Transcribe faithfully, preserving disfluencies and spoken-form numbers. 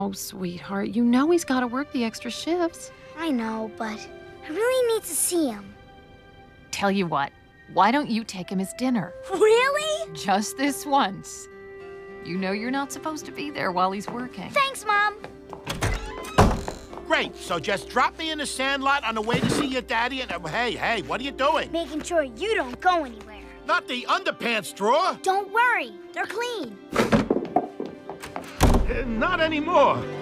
Oh, sweetheart, you know he's got to work the extra shifts. I know, but I really need to see him. Tell you what, why don't you take him his dinner? Really? Just this once. You know you're not supposed to be there while he's working. Thanks, Mom. Great, so just drop me in the sandlot on the way to see your daddy and... Uh, hey, hey, what are you doing? Making sure you don't go anywhere. Not the underpants drawer. Don't worry, they're clean. Uh, not anymore.